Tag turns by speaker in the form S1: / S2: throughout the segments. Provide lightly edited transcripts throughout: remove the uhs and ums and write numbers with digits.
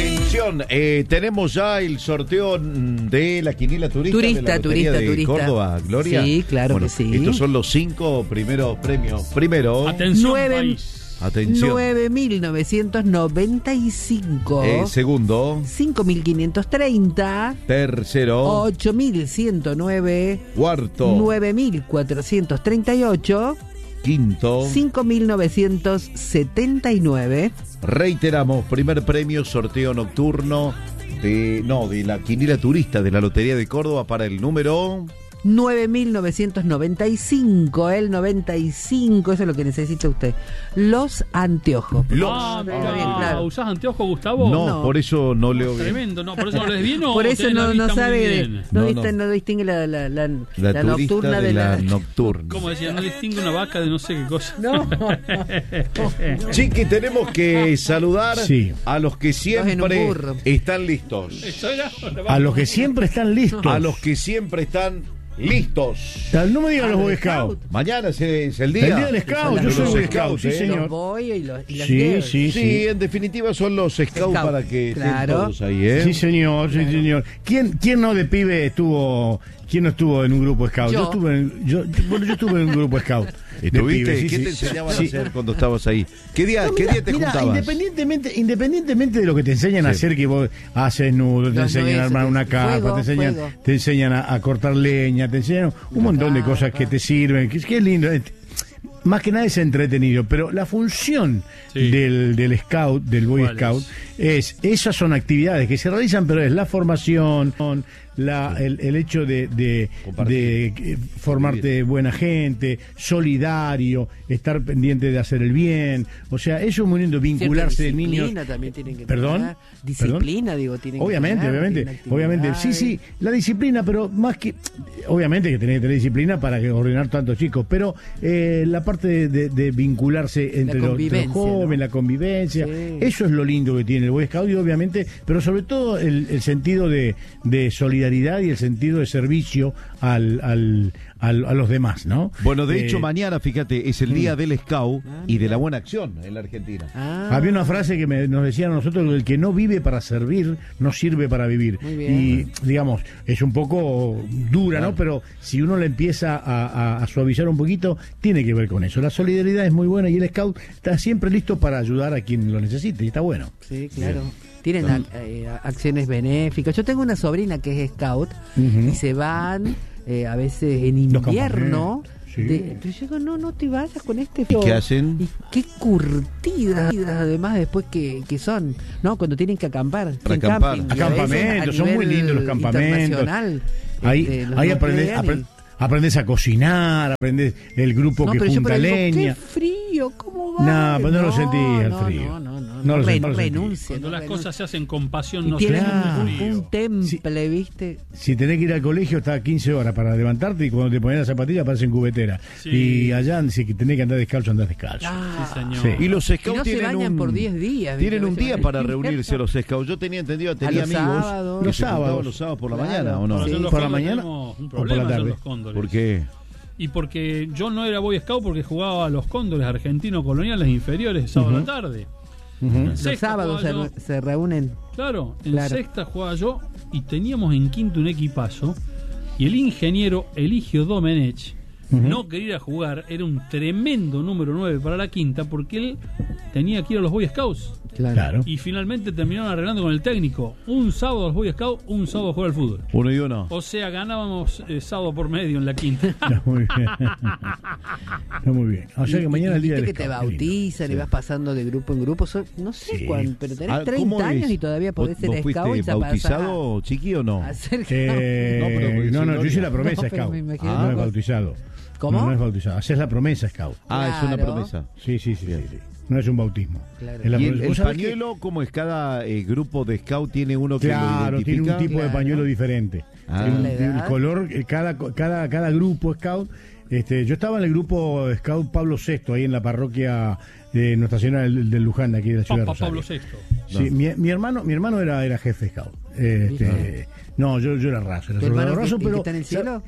S1: Atención, tenemos ya el sorteo de la quiniela turista de la Lotería de Córdoba, Gloria.
S2: Sí, claro,
S1: bueno,
S2: que sí.
S1: Estos son los 5 primeros premios. Primero,
S3: atención, país.
S1: Atención.
S2: 9.995.
S1: Segundo.
S2: 5.530.
S1: Tercero.
S2: 8.109.
S1: Cuarto.
S2: 9.438.
S1: Quinto.
S2: 5.979.
S1: Reiteramos, primer premio, sorteo nocturno de la quiniela turista de la Lotería de Córdoba para el número
S2: 9.995, el 95, eso es lo que necesita usted. Los anteojos.
S3: Claro. ¿Usás anteojos, Gustavo?
S1: No, por eso no leo bien.
S3: Tremendo, no, por eso no les bien.
S2: Por eso no sabe, no distingue la nocturna de la
S1: nocturna.
S3: Como decía, no distingue una vaca de no sé qué cosa.
S2: No.
S1: Chiqui, tenemos que saludar a los que siempre están listos.
S4: A los que siempre están listos.
S1: A los que siempre están listos.
S4: No me digan los Boy Scouts.
S1: Mañana es el día.
S4: El día del Scout. Yo soy Boy Scout, sí, señor.
S2: Los Boy y los
S1: sí, en definitiva son los Scouts para que estén todos ahí, ¿eh?
S4: Sí, señor, sí, señor. ¿Quién no de pibe estuvo? ¿Quién no estuvo en un grupo Scout? Yo estuve en un grupo Scout.
S1: ¿Estuviste? ¿Qué te enseñaban a hacer cuando estabas ahí? ¿Qué día te juntabas?
S4: Independientemente de lo que te enseñan a hacer, que vos haces nudo, te enseñan a armar una carpa, te enseñan a cortar leña, te enseñan un montón de cosas que te sirven, que es lindo. Más que nada es entretenido, pero la función del Scout, del Boy Scout, esas son actividades que se realizan, pero es la formación, el hecho de formarte buena gente, solidario, estar pendiente de hacer el bien, o sea, eso es muy lindo, vincularse de niños.
S2: Disciplina también tienen que
S4: ¿Perdón?
S2: Disciplina, digo, tienen
S4: obviamente, sí, la disciplina, pero más que, obviamente que tenés que tener disciplina para ordenar tantos chicos, pero la parte de vincularse entre los jóvenes, la convivencia, eso es lo lindo que tiene el Boy Scout, y obviamente, pero sobre todo el sentido de solidaridad y el sentido de servicio a los demás, ¿no?
S1: Bueno, de hecho mañana, fíjate, es el día del Scout y de la buena acción en la Argentina.
S4: Había una frase que nos decían a nosotros: el que no vive para servir, no sirve para vivir. Y digamos, es un poco dura, ¿no? Pero si uno le empieza a suavizar un poquito, tiene que ver con eso. La solidaridad es muy buena y el Scout está siempre listo para ayudar a quien lo necesite, y está bueno.
S2: Sí, claro. Tienen acciones benéficas. Yo tengo una sobrina que es Scout y se van a veces en invierno. Pero yo digo, no te vayas con este
S1: frío. ¿Y qué hacen?
S2: Y qué curtidas, además, después que son, ¿no? Cuando tienen que acampar.
S4: Acampamentos, son muy lindos los campamentos. Ahí aprendes a cocinar, aprendes el grupo que junta leña.
S2: Qué frío, ¿cómo va?
S4: No, pues no lo sentí el frío.
S2: No renuncia.
S3: Cuando las cosas se hacen con pasión, no
S2: tienen
S3: se
S2: un temple, ¿viste?
S4: Si tenés que ir al colegio, está 15 horas para levantarte, y cuando te pones las zapatillas parecen cubetera. Y allá, si tenés que andar descalzo, andás descalzo.
S3: Sí, señor.
S1: Sí. Y los Scouts
S2: no se bañan por 10 días.
S1: Tienen un día para reunirse los Scouts. Yo tenía entendido, tenía amigos los sábados por la mañana, ¿o no?
S4: ¿Por la mañana o por la tarde?
S1: ¿Por qué?
S3: Y porque yo no era Boy Scout, porque jugaba a los Cóndores argentinos coloniales inferiores sábado a la tarde.
S2: Los sábados se reúnen.
S3: Claro, en sexta jugaba yo y teníamos en quinto un equipazo, y el ingeniero Eligio Domenech no quería ir a jugar, era un tremendo número 9 para la quinta, porque él tenía que ir a los Boy Scouts.
S4: Claro.
S3: Y finalmente terminaron arreglando con el técnico: un sábado a los Boy Scouts, un sábado a jugar al fútbol.
S1: 1 y 1.
S3: O sea, ganábamos sábado por medio en la quinta.
S4: Está muy bien. Está muy bien. O sea que mañana es el día del
S2: que te bautizan y vas pasando de grupo en grupo. No sé cuándo, pero tenés 30 años y todavía podés ser
S1: Scout. ¿Vos fuiste bautizado, Chiqui, o no?
S4: No, yo hice la promesa Scout. No es bautizado.
S2: ¿Cómo?
S4: No es bautizado. Haces la promesa Scout.
S1: Es una promesa.
S4: Sí. No es un bautismo.
S1: Claro. ¿Y el pañuelo, cómo es? Cada grupo de Scout tiene uno que lo identifica.
S4: Tiene un tipo de pañuelo diferente. El color, cada grupo Scout. Yo estaba en el grupo Scout Pablo VI, ahí en la parroquia de Nuestra Señora del Luján, aquí de la ciudad de Rosario.
S3: Pablo VI.
S4: Sí, mi hermano era jefe Scout. No, yo era raso. Era soldado raso, pero.
S2: ¿Está en el cielo?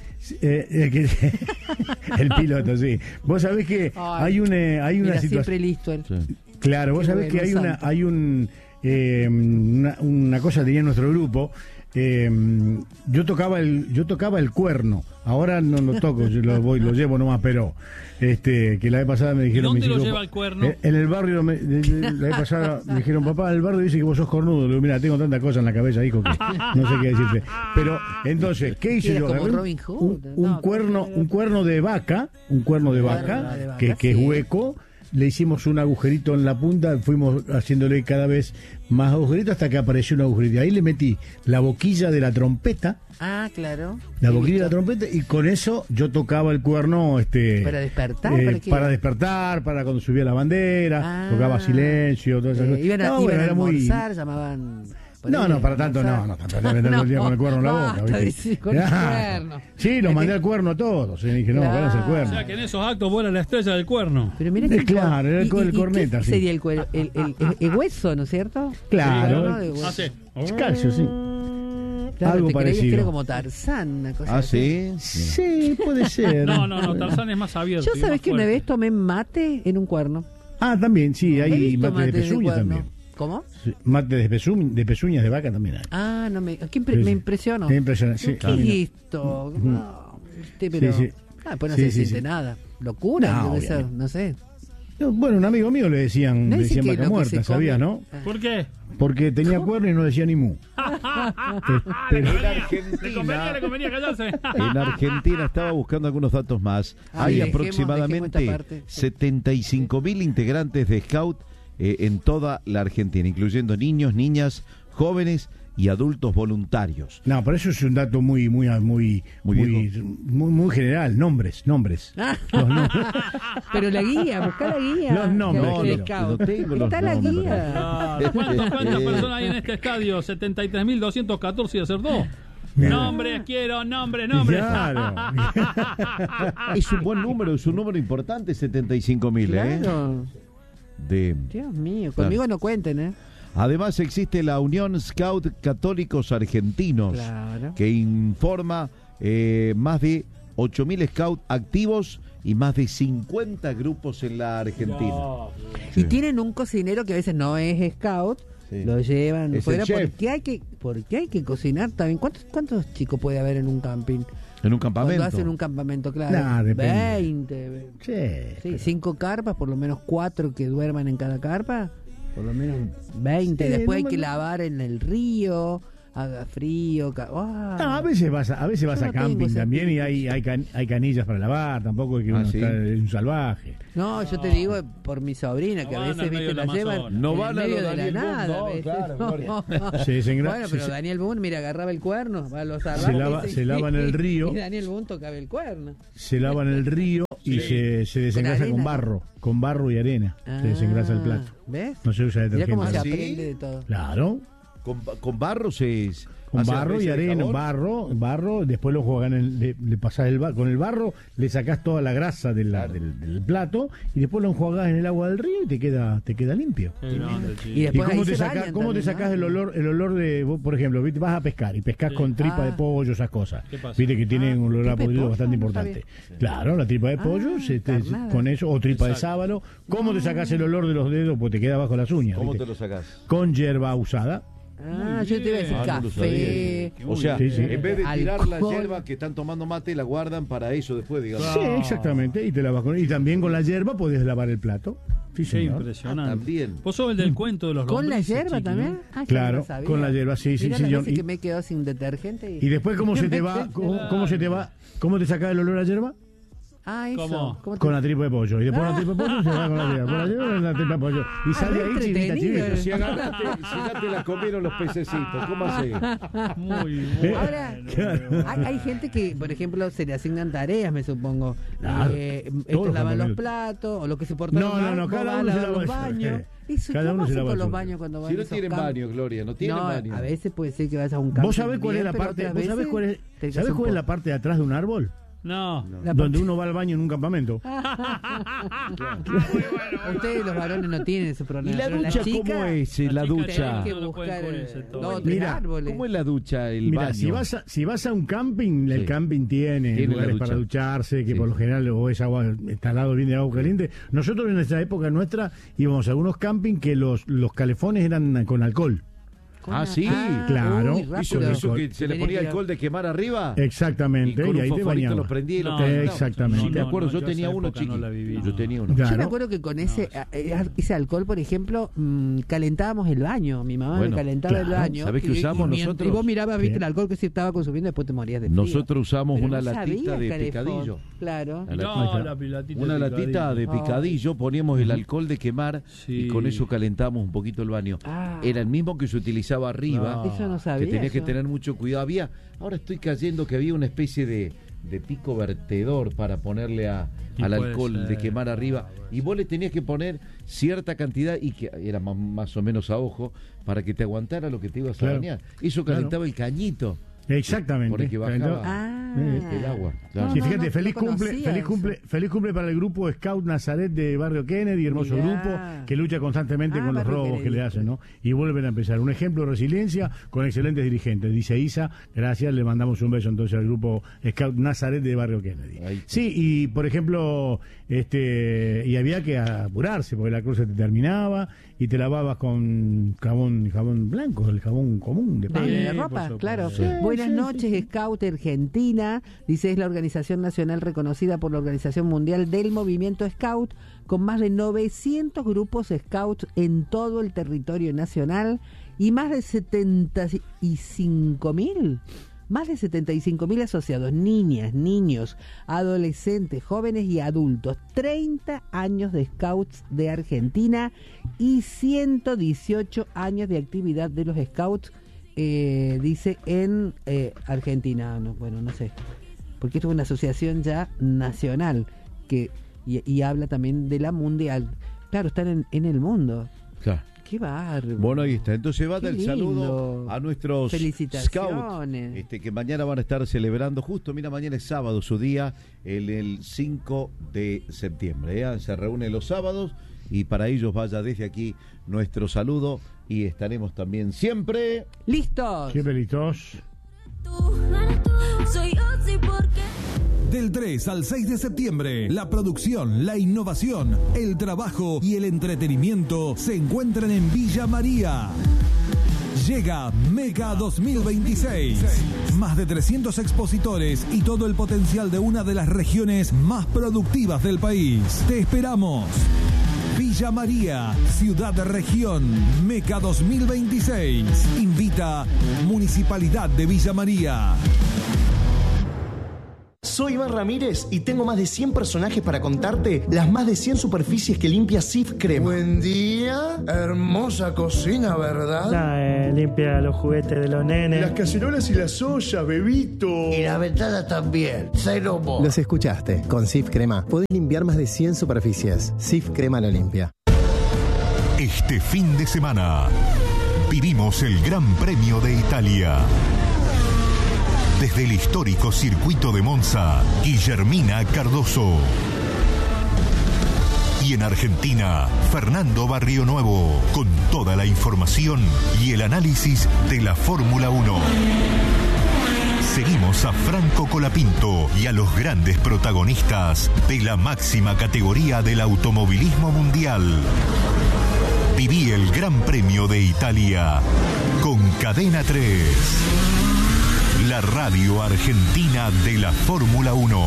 S4: El piloto, sí. Vos sabés que hay una situación.
S2: Siempre listo él.
S4: Sí. Claro, vos sabés que hay una cosa tenía en nuestro grupo. Yo tocaba el cuerno. Ahora no lo toco, yo lo llevo nomás, pero que la vez pasada me dijeron...
S3: ¿Dónde lo lleva el cuerno?
S4: En el barrio, la vez pasada me dijeron, papá, el barrio dice que vos sos cornudo. Le digo, mira, tengo tantas cosas en la cabeza, hijo, que no sé qué decirte. Pero, entonces, ¿qué hice yo? Un cuerno de vaca, que es hueco. Le hicimos un agujerito en la punta, fuimos haciéndole cada vez más agujeritos hasta que apareció un agujerito. Ahí le metí la boquilla de la trompeta.
S2: Ah, claro.
S4: La boquilla de la trompeta, y con eso yo tocaba el cuerno.
S2: ¿Para despertar?
S4: Para despertar, para cuando subía la bandera, tocaba silencio, todas esas cosas.
S2: Iban a almorzar, llamaban...
S4: No, para tanto no tanto todo el día con el cuerno en la boca.
S2: Con el cuerno.
S4: Sí, los mandé al cuerno a todos. Y dije, no, váyanse al cuerno.
S3: O sea que en esos actos vuela la estrella del cuerno.
S2: Pero mira que
S4: claro, era el corneta.
S2: ¿Qué sería el cuero? El hueso, ¿no es cierto?
S4: Claro.
S3: Sí.
S4: Calcio, sí.
S2: Claro,
S4: algo
S2: te
S4: parecido.
S2: Que era como Tarzán, una cosa así.
S1: ¿Sí?
S4: Sí, puede ser.
S3: No, Tarzán es más abierto.
S2: Yo sabés que una vez tomé mate en un cuerno.
S4: También, sí, hay mate de pezuña también.
S2: ¿Cómo?
S4: Sí, mate de pezuñas de vaca también hay.
S2: No me... me impresionó.
S4: Me impresiona, sí.
S2: ¿Qué es esto? No, pero...
S4: Sí.
S2: Pues no se siente nada. Locura, no sé.
S4: Bueno, un amigo mío le decían vaca muerta, ¿sabías, no?
S3: ¿Por qué?
S4: Porque tenía cuerno y no decía ni mu.
S1: Pero en Argentina,
S3: le convenía callarse.
S1: En Argentina, estaba buscando algunos datos más. Hay aproximadamente 75.000 integrantes de Scout en toda la Argentina, incluyendo niños, niñas, jóvenes y adultos voluntarios.
S4: No, pero eso es un dato muy general. Nombres.
S2: Pero la guía, busca la guía.
S4: Los nombres.
S1: No tengo los
S2: Está la
S1: nombres.
S2: guía.
S3: ¿Cuántas personas hay en este estadio? 73.214 y hacer dos. Nombres, quiero nombres.
S4: Claro.
S1: Es un buen número, es un número importante, 75.000,
S2: Claro. Dios mío, conmigo no cuenten,
S1: Además existe la Unión Scout Católicos Argentinos, que informa más de 8.000 scouts activos y más de 50 grupos en la Argentina.
S2: Y tienen un cocinero que a veces no es scout, lo llevan fuera porque hay que cocinar también. ¿Cuántos chicos puede haber en un camping?
S1: En un campamento.
S2: Cuando hacen un campamento, claro. 20.
S4: Sí.
S2: 5 carpas, por lo menos 4 que duerman en cada carpa. Por lo menos 20. Después hay que lavar en el río, haga frío.
S4: A veces vas a camping también y hay canillas para lavar. Tampoco es que uno está un salvaje.
S2: No, yo te digo por mi sobrina, que a veces la llevan
S1: no van
S2: en
S1: a
S2: medio
S1: lo
S2: de la
S1: Daniel
S2: nada.
S1: Boone, claro.
S2: Bueno, pero Daniel Boone, mira, agarraba el cuerno, va a los
S4: se lava en el río.
S2: Y Daniel Boone tocaba el cuerno.
S4: Se lava en el río y se desengrasa con barro y arena. Se desengrasa el plato.
S2: ¿Ves?
S4: No se usa detergente.
S2: Mira cómo se aprende de todo.
S4: Claro.
S1: Con barro
S4: con barro y arena, barro, después lo juegan, le pasás con el barro, le sacás toda la grasa del plato y después lo enjuagás en el agua del río y te queda limpio.
S2: Y
S4: cómo te sacás el olor de, vos, por ejemplo, ¿viste? Vas a pescar y pescás con tripa de pollo, esas cosas. Viste que tienen un olor a podrido bastante importante. Claro, la tripa de pollo, con eso, o tripa de sábalo. ¿Cómo te sacás el olor de los dedos? Pues te queda bajo las uñas.
S1: ¿Cómo
S4: ¿viste?
S1: te lo sacás?
S4: Con hierba usada.
S2: Yo te iba a decir café.
S1: O sea, en vez de tirar
S2: alcohol.
S1: la hierba que están tomando mate, la guardan para eso después, digamos.
S4: Sí, exactamente. Y te lavas y también con la hierba podés lavar el plato. Sí,
S3: Qué
S4: señor.
S3: impresionante.
S1: También.
S3: ¿Vos sos el del cuento de los
S2: ¿Con la
S3: lombrices,
S2: hierba
S3: chiqui,
S2: también?
S3: no?
S4: Claro, con la hierba, sí.
S2: Mirá
S4: Sí,
S2: las veces que me quedo sin detergente.
S4: Y después, ¿cómo se te va? ¿Cómo te sacás el olor a hierba?
S2: Eso.
S4: Con la tripa de pollo. Y después la tripa de pollo se va con la hierba. Con la hierba la tripa de pollo. Y sale ahí chivita.
S1: Si ya te la comieron los pececitos, ¿cómo haces?
S3: Muy bueno.
S2: Ahora, hay gente que, por ejemplo, se le asignan tareas, me supongo. Lavan los platos, o lo que se portan
S4: No, cada uno se lava
S2: los baños.
S4: Cada uno se lava
S2: con los
S4: suyo.
S2: baños cuando van
S1: Si no
S2: esos
S1: tienen
S2: campos?
S1: baño, Gloria, no tienen baño.
S2: A veces puede ser que vayas a un campo.
S4: ¿Vos sabés cuál es la parte? ¿Vos sabés cuál es la parte de atrás de un árbol?
S3: No.
S4: Donde uno va al baño en un campamento.
S2: Ustedes los varones no tienen ese problema.
S1: ¿Y la ducha cómo es? La ducha.
S2: Mira,
S1: ¿cómo es la ducha, el
S4: Mira,
S1: baño?
S4: si vas a un camping, el camping tiene lugares para ducharse, que por lo general o es agua, está al lado bien de agua caliente. Nosotros en esa época nuestra íbamos a algunos campings que los calefones eran con alcohol.
S1: Sí,
S4: claro.
S1: Eso que se le ponía alcohol de quemar arriba.
S4: Exactamente.
S1: Y ahí te bañaba. Los prendía y
S4: exactamente.
S1: Sí, me acuerdo, yo tenía uno chiquito. Yo tenía uno.
S2: Yo me acuerdo que con ese alcohol, por ejemplo, calentábamos el baño. Mi mamá me calentaba el baño.
S1: ¿Sabés qué usamos nosotros?
S2: Y vos mirabas, viste el alcohol que se estaba consumiendo, después te morías de frío.
S1: Nosotros usamos una latita de picadillo.
S2: Claro.
S1: Una latita de picadillo, poníamos el alcohol de quemar y con eso calentamos un poquito el baño. Era el mismo que se utilizaba arriba,
S2: eso no sabía,
S1: que tenías que tener mucho cuidado. Ahora estoy cayendo que había una especie de pico vertedor para ponerle al alcohol de quemar arriba, y vos le tenías que poner cierta cantidad y que era más o menos a ojo para que te aguantara lo que te ibas a bañar. Eso calentaba el cañito.
S4: Exactamente.
S1: Por el que bajaba el agua.
S4: Sí, fíjate, feliz cumple para el grupo Scout Nazaret de Barrio Kennedy, hermoso grupo que lucha constantemente con los robos que le hacen, ¿no? Y vuelven a empezar. Un ejemplo de resiliencia con excelentes dirigentes. Dice Isa, gracias, le mandamos un beso entonces al grupo Scout Nazaret de Barrio Kennedy. Sí, y por ejemplo, y había que apurarse porque la cruz se te terminaba y te lavabas con jabón blanco, el jabón común de
S2: ropa, claro. Buenas noches, Scout Argentina. Dice, es la organización nacional reconocida por la Organización Mundial del Movimiento Scout, con más de 900 grupos Scouts en todo el territorio nacional y más de 75.000 asociados, niñas, niños, adolescentes, jóvenes y adultos. 30 años de Scouts de Argentina y 118 años de actividad de los Scouts, dice, en Argentina. No sé, porque esto es una asociación ya nacional que y habla también de la mundial. Claro, están en el mundo.
S1: Claro.
S2: Qué bárbaro.
S1: Bueno, ahí está. Entonces va el saludo a nuestros
S2: Scouts,
S1: que mañana van a estar celebrando, justo, mira, mañana es sábado su día, el 5 de septiembre. Se reúnen los sábados y para ellos vaya desde aquí nuestro saludo y estaremos también siempre
S2: listos.
S4: Siempre listos.
S5: Del 3 al 6 de septiembre, la producción, la innovación, el trabajo y el entretenimiento se encuentran en Villa María. Llega Mega 2026. Más de 300 expositores y todo el potencial de una de las regiones más productivas del país. Te esperamos. Villa María, Ciudad de Región, Meca 2026. Invita Municipalidad de Villa María.
S6: Soy Iván Ramírez y tengo más de 100 personajes para contarte las más de 100 superficies que limpia Sif Crema.
S7: Buen día, hermosa cocina, ¿verdad?
S8: Limpia los juguetes de los nenes.
S7: Las cacerolas y las ollas, bebito.
S9: Y la ventana también, cero mo.
S10: Los escuchaste, con Sif Crema podés limpiar más de 100 superficies. Sif Crema lo limpia.
S5: Este fin de semana vivimos el Gran Premio de Italia. Desde el histórico circuito de Monza, Guillermina Cardoso. Y en Argentina, Fernando Barrionuevo, con toda la información y el análisis de la Fórmula 1. Seguimos a Franco Colapinto y a los grandes protagonistas de la máxima categoría del automovilismo mundial. Viví el Gran Premio de Italia con Cadena 3. La radio argentina de la Fórmula 1.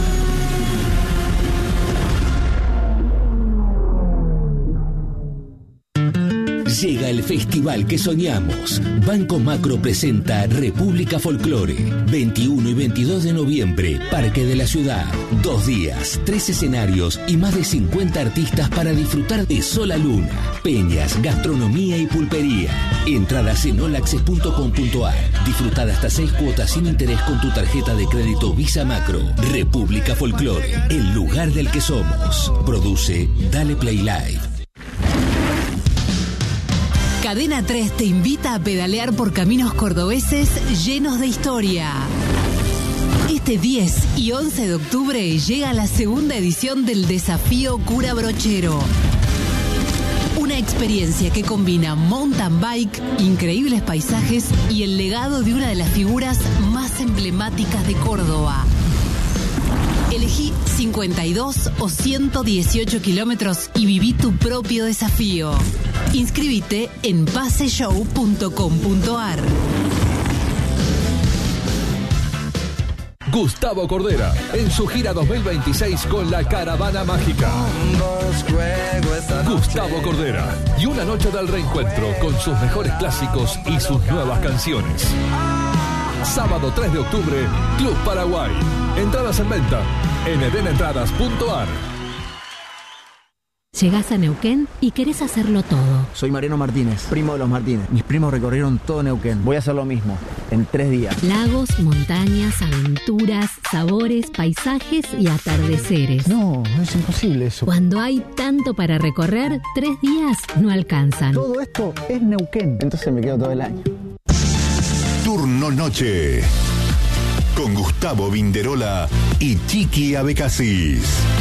S11: Llega el festival que soñamos. Banco Macro presenta República Folclore. 21 y 22 de noviembre, Parque de la Ciudad. 2 días, 3 escenarios y más de 50 artistas para disfrutar de sol a luna, peñas, gastronomía y pulpería. Entradas en olaccess.com.ar. Disfrutada hasta 6 cuotas sin interés con tu tarjeta de crédito Visa Macro. República Folclore, el lugar del que somos. Produce Dale Play Live.
S12: Cadena 3 te invita a pedalear por caminos cordobeses llenos de historia. Este 10 y 11 de octubre llega la segunda edición del Desafío Cura Brochero. Una experiencia que combina mountain bike, increíbles paisajes y el legado de una de las figuras más emblemáticas de Córdoba. Elegí 52 o 118 kilómetros y viví tu propio desafío. Inscríbete en paseshow.com.ar.
S13: Gustavo Cordera, en su gira 2026 con la Caravana Mágica. Gustavo Cordera, y una noche del reencuentro con sus mejores clásicos y sus nuevas canciones. Sábado 3 de octubre, Club Paraguay. Entradas en venta en edenentradas.ar.
S14: Llegás a Neuquén y querés hacerlo todo.
S15: Soy Mariano Martínez, primo de los Martínez. Mis primos recorrieron todo Neuquén. Voy a hacer lo mismo, en 3 días.
S14: Lagos, montañas, aventuras, sabores, paisajes y atardeceres.
S15: No, es imposible eso.
S14: Cuando hay tanto para recorrer, 3 días no alcanzan.
S15: Todo esto es Neuquén. Entonces me quedo todo el año.
S16: Turno Noche. Con Gustavo Vinderola y Chiqui Abecasis.